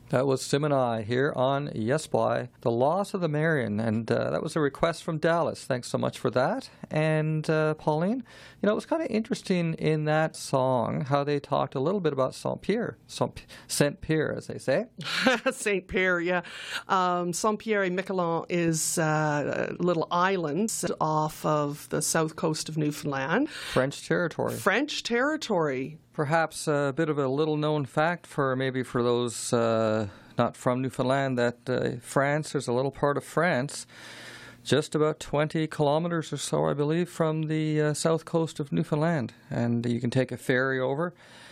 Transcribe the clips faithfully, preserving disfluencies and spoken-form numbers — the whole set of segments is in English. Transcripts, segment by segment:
That was Sim and I here on Yes Boy, The Loss of the Marion, and uh, that was a request from Dallas. Thanks so much for that. And uh, Pauline, you know, it was kind of interesting in that song how they talked a little bit about Saint-Pierre, Saint-Pierre, as they say. Saint-Pierre, yeah. Um, Saint-Pierre-et-Miquelon is uh, a little island off of the south coast of Newfoundland. French territory. French territory. Perhaps a bit of a little-known fact for maybe for those uh, not from Newfoundland, that uh, France, there's a little part of France, just about twenty kilometers or so, I believe, from the uh, south coast of Newfoundland. And you can take a ferry over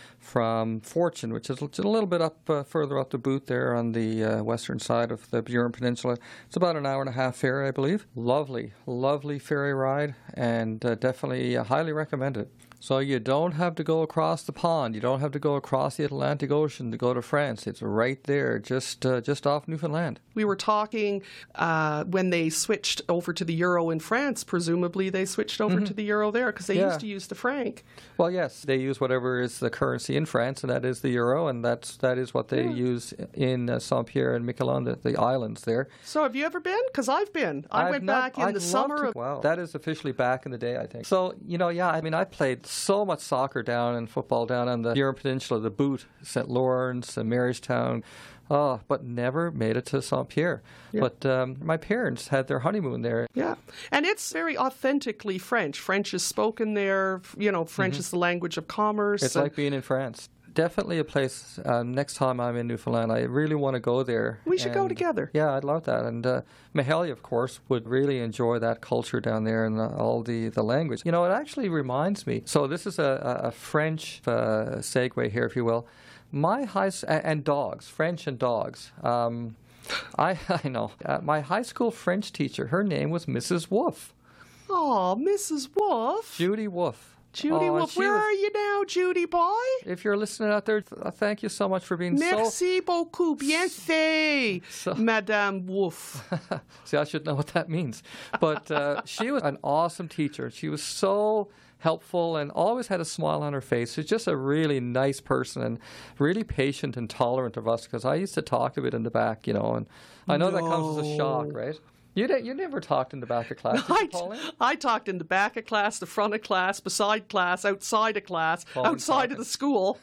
from Fortune, which is a little bit up uh, further up the boot there on the uh, western side of the Burin Peninsula. It's about an hour and a half ferry, I believe. Lovely, lovely ferry ride, and uh, definitely uh, highly recommend it. So you don't have to go across the pond. You don't have to go across the Atlantic Ocean to go to France. It's right there, just uh, just off Newfoundland. We were talking uh, when they switched over to the euro in France. Presumably they switched over mm-hmm. to the euro there because they yeah. used to use the franc. Well, yes, they use whatever is the currency in France, and that is the euro, and that's that is what they yeah. use in uh, Saint-Pierre and Miquelon, the, the islands there. So have you ever been? Because I've been. I I've went not, back in I'd the summer. To, of... Wow, that is officially back in the day, I think. So, you know, yeah, I mean, I played so much soccer down and football down on the Burin Peninsula, the Boot, Saint Lawrence, and Marystown, oh, but never made it to Saint-Pierre. Yeah. But um, my parents had their honeymoon there. Yeah, and it's very authentically French. French is spoken there. You know, French mm-hmm. is the language of commerce. It's and... like being in France. Definitely a place, um, next time I'm in Newfoundland, I really want to go there. We should and, go together. Yeah, I'd love that. And uh, Mahalia, of course, would really enjoy that culture down there and the, all the, the language. You know, it actually reminds me, so this is a, a French uh, segue here, if you will. My high, and dogs, French and dogs. Um, I, I know. Uh, my high school French teacher, her name was Missus Wolf. Oh, Missus Wolf. Judy Wolf. Judy oh, Wolf, where was, are you now, Judy boy? If you're listening out there, th- thank you so much for being Merci so... Merci beaucoup, bien fait, so, Madame Wolf. See, I should know what that means. But uh, she was an awesome teacher. She was so helpful and always had a smile on her face. She's just a really nice person and really patient and tolerant of us, because I used to talk a bit in the back, you know, and I know no. that comes as a shock, right? You did, you never talked in the back of class, did you, Pauline? I talked in the back of class, the front of class, beside class, outside of class, Pauline outside talking. of the school.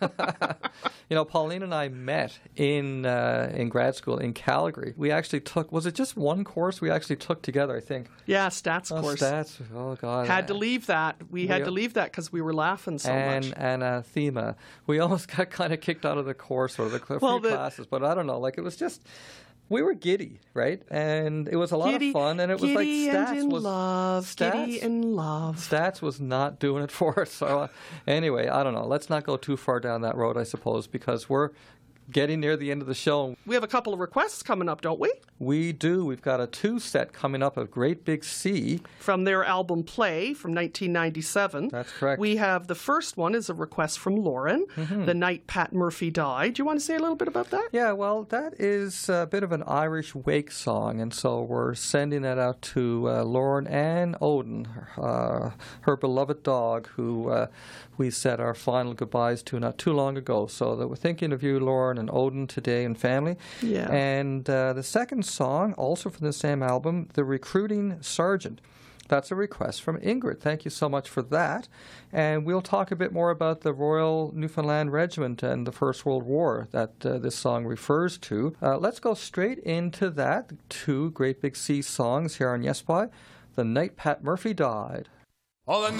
You know, Pauline and I met in uh, in grad school in Calgary. We actually took, was it just one course we actually took together, I think? Yeah, stats oh, course. Stats, oh God. Had to leave that. We, we had to leave that because we were laughing so and, much. And uh, Thema. We almost got kind of kicked out of the course or the few well, the, classes, but I don't know, like it was just... We were giddy, right? And it was a lot giddy, of fun, and it was like stats and in was love, stats, giddy in love. Stats was not doing it for us. So uh, anyway, I don't know. Let's not go too far down that road, I suppose, because we're getting near the end of the show. We have a couple of requests coming up, don't we? We do. We've got a two-set coming up of Great Big Sea. From their album Play from nineteen ninety-seven. That's correct. We have the first one is a request from Lauren, mm-hmm. The Night Pat Murphy Died. Do you want to say a little bit about that? Yeah, well, that is a bit of an Irish wake song, and so we're sending that out to uh, Lauren and Odin, uh, her beloved dog, who uh, we said our final goodbyes to not too long ago. So that we're thinking of you, Lauren and Odin, today and family. Yeah. And uh, the second song, also from the same album, The Recruiting Sergeant. That's a request from Ingrid. Thank you so much for that. And we'll talk a bit more about the Royal Newfoundland Regiment and the First World War that uh, this song refers to. Uh, let's go straight into that. Two Great Big Sea songs here on Yes Boy. The Night Pat Murphy Died. Oh, the